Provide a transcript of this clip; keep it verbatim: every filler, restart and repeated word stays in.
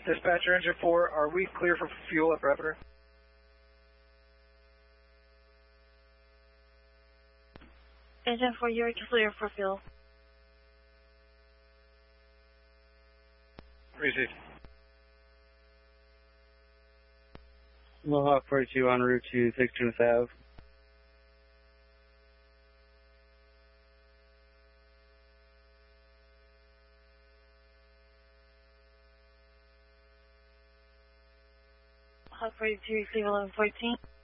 Dispatcher, engine four, are we clear for fuel at perimeter? Engine four, you're clear for fuel. Received. Mohawk forty-two en route to sixteenth Avenue. Mohawk forty-two, receive eleven fourteen.